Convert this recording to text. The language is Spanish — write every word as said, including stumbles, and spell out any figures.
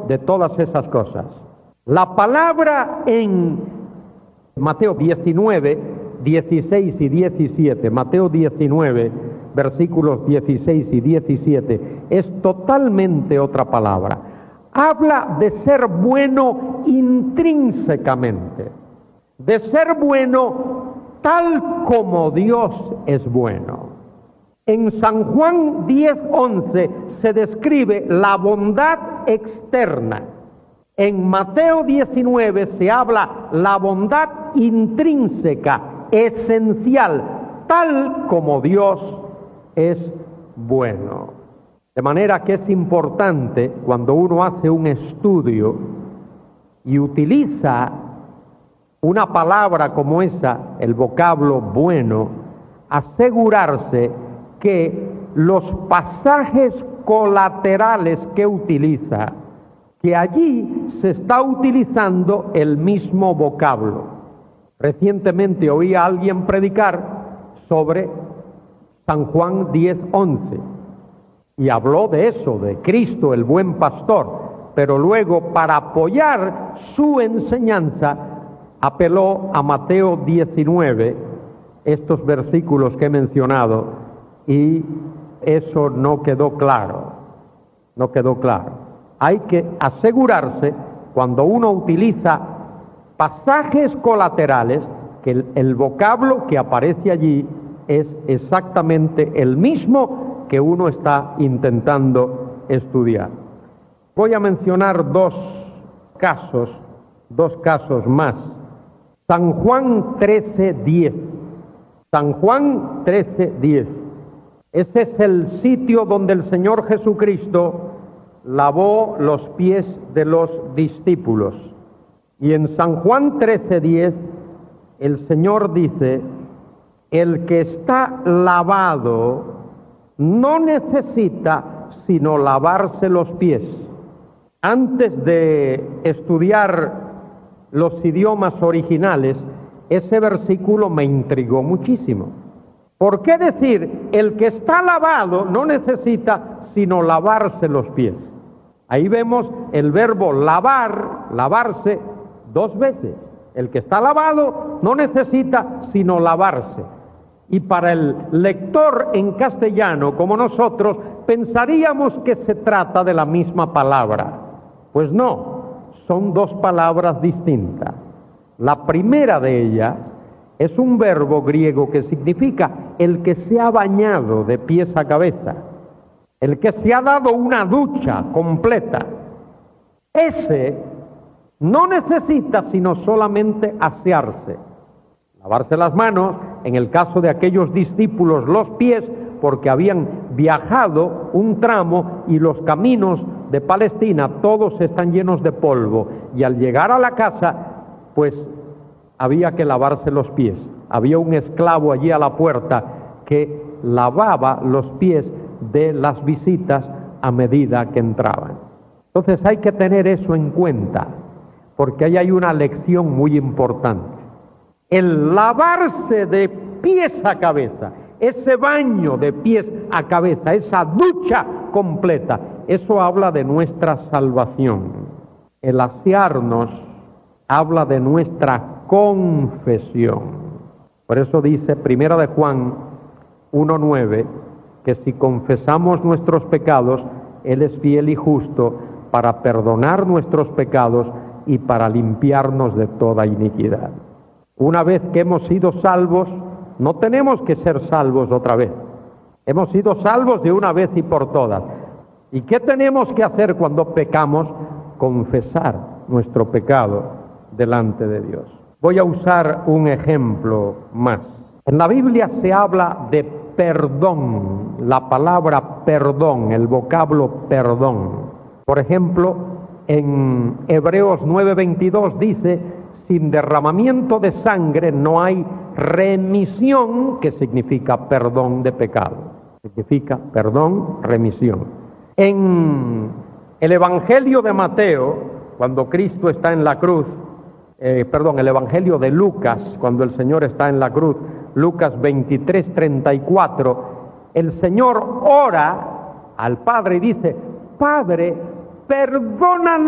de todas esas cosas. La palabra en Mateo diecinueve, dieciséis y diecisiete, Mateo diecinueve, versículos dieciséis y diecisiete, es totalmente otra palabra. Habla de ser bueno intrínsecamente, de ser bueno tal como Dios es bueno. En San Juan diez once se describe la bondad externa. En Mateo diecinueve se habla la bondad intrínseca, esencial, tal como Dios es bueno. De manera que es importante cuando uno hace un estudio y utiliza una palabra como esa, el vocablo bueno, asegurarse que los pasajes colaterales que utiliza, que allí se está utilizando el mismo vocablo. Recientemente oí a alguien predicar sobre San Juan diez once y habló de eso, de Cristo el buen pastor, pero luego para apoyar su enseñanza apeló a Mateo diecinueve, estos versículos que he mencionado, y eso no quedó claro, no quedó claro. Hay que asegurarse, cuando uno utiliza pasajes colaterales, que el, el vocablo que aparece allí es exactamente el mismo que uno está intentando estudiar. Voy a mencionar dos casos, dos casos más. San Juan trece diez. San Juan trece diez. Ese es el sitio donde el Señor Jesucristo lavó los pies de los discípulos. Y en San Juan trece diez, el Señor dice: el que está lavado no necesita sino lavarse los pies. Antes de estudiar los idiomas originales, ese versículo me intrigó muchísimo. ¿Por qué decir el que está lavado no necesita sino lavarse los pies? Ahí vemos el verbo lavar, lavarse, dos veces. El que está lavado no necesita sino lavarse. Y para el lector en castellano, como nosotros, pensaríamos que se trata de la misma palabra. Pues no, son dos palabras distintas. La primera de ellas es un verbo griego que significa el que se ha bañado de pies a cabeza, el que se ha dado una ducha completa. Ese no necesita sino solamente asearse, lavarse las manos, en el caso de aquellos discípulos los pies, porque habían viajado un tramo y los caminos de Palestina todos están llenos de polvo, y al llegar a la casa pues había que lavarse los pies. Había un esclavo allí a la puerta que lavaba los pies de las visitas a medida que entraban. Entonces hay que tener eso en cuenta, porque ahí hay una lección muy importante. El lavarse de pies a cabeza, ese baño de pies a cabeza, esa ducha completa, eso habla de nuestra salvación. El asearnos habla de nuestra confesión. Por eso dice Primera de Juan uno nueve, que si confesamos nuestros pecados, Él es fiel y justo para perdonar nuestros pecados y para limpiarnos de toda iniquidad. Una vez que hemos sido salvos, no tenemos que ser salvos otra vez. Hemos sido salvos de una vez y por todas. ¿Y qué tenemos que hacer cuando pecamos? Confesar nuestro pecado delante de Dios. Voy a usar un ejemplo más. En la Biblia se habla de perdón, la palabra perdón, el vocablo perdón. Por ejemplo, en Hebreos nueve veintidós dice: sin derramamiento de sangre no hay remisión, que significa perdón de pecado. Significa perdón, remisión. En el Evangelio de Mateo, cuando Cristo está en la cruz, eh, perdón, el Evangelio de Lucas, cuando el Señor está en la cruz, Lucas veintitrés treinta y cuatro, el Señor ora al Padre y dice: Padre, perdónanos